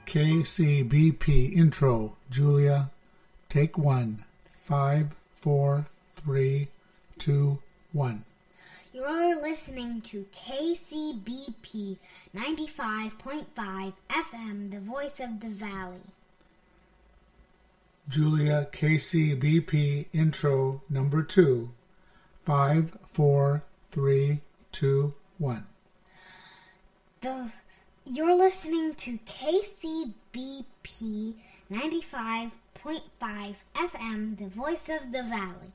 KCBP intro. Julia, take 1. 5, 4, 3, 2, 1. You're listening to KCBP 95.5 FM, the voice of the valley. Julia, KCBP intro number 2. 5, 4, 3, 2, 1. You're listening to KCBP 95.5 FM, the voice of the valley.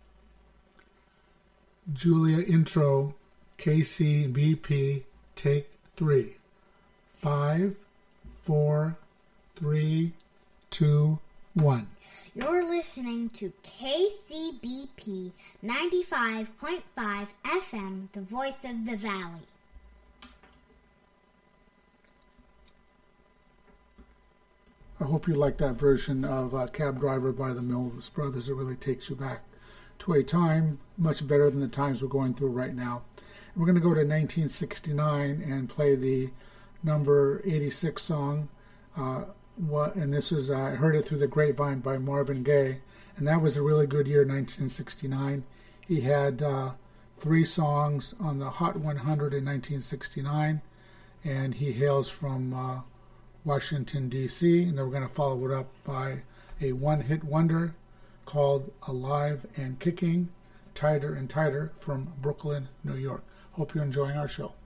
Julia intro, KCBP, take 3. 5, 4, 3, 2, 1. You're listening to KCBP 95.5 FM, the voice of the valley. I hope you like that version of Cab Driver by the Mills Brothers. It really takes you back to a time much better than the times we're going through right now. And we're going to go to 1969 and play the number 86 song. And this is, I heard it through the grapevine by Marvin Gaye. And that was a really good year, 1969. He had 3 songs on the Hot 100 in 1969. And he hails from Washington, D.C., and then we're going to follow it up by a one-hit wonder called Alive and Kicking, Tighter and Tighter from Brooklyn, New York. Hope you're enjoying our show.